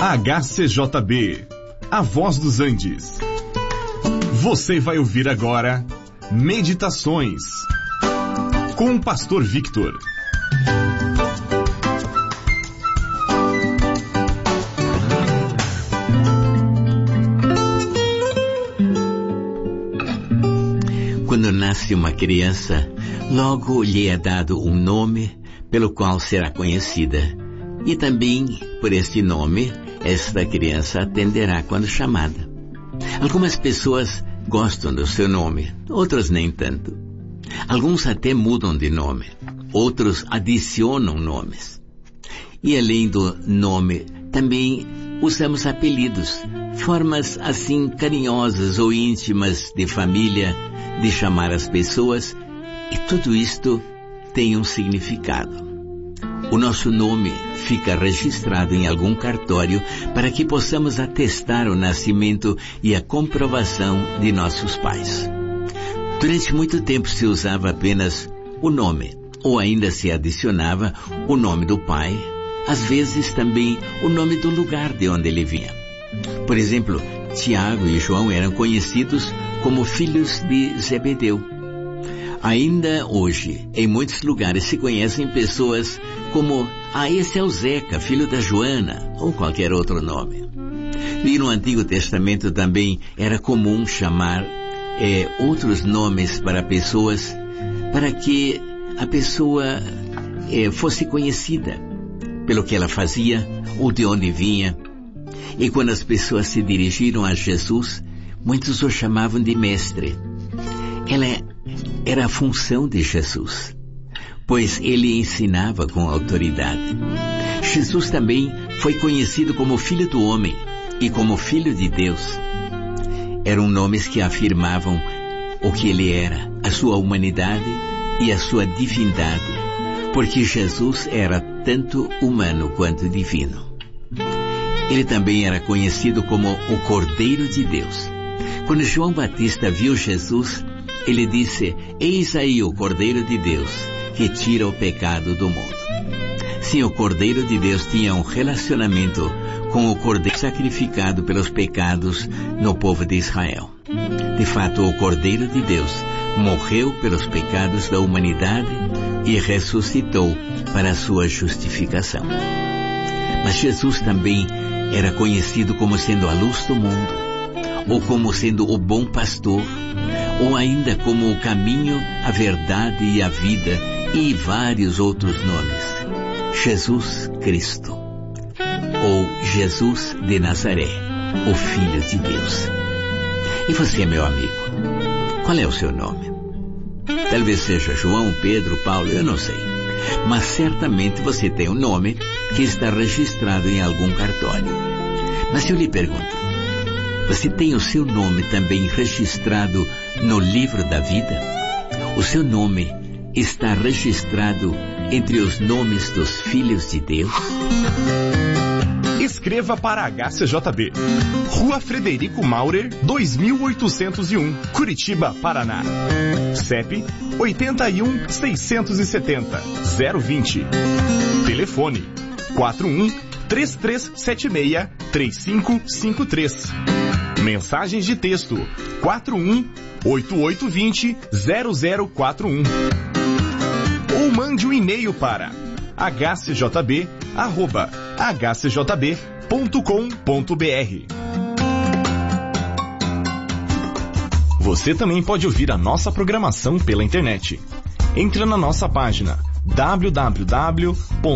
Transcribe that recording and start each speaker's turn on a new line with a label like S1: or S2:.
S1: HCJB, a voz dos Andes. Você vai ouvir agora Meditações com o Pastor Victor.
S2: Quando nasce uma criança, logo lhe é dado um nome pelo qual será conhecida. E também, por este nome, esta criança atenderá quando chamada. Algumas pessoas gostam do seu nome, outros nem tanto. Alguns até mudam de nome, outros adicionam nomes. E além do nome, também usamos apelidos, formas assim carinhosas ou íntimas de família, de chamar as pessoas, e tudo isto tem um significado. O nosso nome fica registrado em algum cartório para que possamos atestar o nascimento e a comprovação de nossos pais. Durante muito tempo se usava apenas o nome, ou ainda se adicionava o nome do pai, às vezes também o nome do lugar de onde ele vinha. Por exemplo, Tiago e João eram conhecidos como filhos de Zebedeu. Ainda hoje, em muitos lugares se conhecem pessoas como, esse é o Zeca, filho da Joana, ou qualquer outro nome. E no Antigo Testamento também era comum chamar outros nomes para pessoas, para que a pessoa fosse conhecida pelo que ela fazia ou de onde vinha. E quando as pessoas se dirigiram a Jesus, muitos o chamavam de mestre. Ela era a função de Jesus, pois ele ensinava com autoridade. Jesus também foi conhecido como Filho do Homem e como Filho de Deus. Eram nomes que afirmavam o que ele era, a sua humanidade e a sua divindade, porque Jesus era tanto humano quanto divino. Ele também era conhecido como o Cordeiro de Deus. Quando João Batista viu Jesus, ele disse: eis aí o Cordeiro de Deus, que tira o pecado do mundo. Sim, o Cordeiro de Deus tinha um relacionamento com o Cordeiro sacrificado pelos pecados no povo de Israel. De fato, o Cordeiro de Deus morreu pelos pecados da humanidade e ressuscitou para a sua justificação. Mas Jesus também era conhecido como sendo a luz do mundo, ou como sendo o bom pastor, ou ainda como o caminho, a verdade e a vida, e vários outros nomes. Jesus Cristo, ou Jesus de Nazaré, o Filho de Deus. E você, meu amigo, qual é o seu nome? Talvez seja João, Pedro, Paulo, eu não sei. Mas certamente você tem um nome que está registrado em algum cartório. Mas eu lhe pergunto, você tem o seu nome também registrado no livro da vida? O seu nome está registrado entre os nomes dos filhos de Deus?
S1: Escreva para HCJB, Rua Frederico Maurer, 2801, Curitiba, Paraná. CEP 81 670 020. Telefone 41 3376 3553. Mensagens de texto 41 8820 0041. Ou mande um e-mail para hcjb@hcjb.com.br. Você também pode ouvir a nossa programação pela internet. Entre na nossa página www.hcjb.com.br